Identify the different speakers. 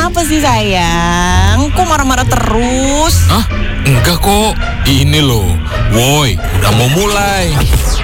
Speaker 1: Kenapa sih sayang? Kok marah-marah terus?
Speaker 2: Hah? Enggak kok. Ini loh, woi, udah mau mulai.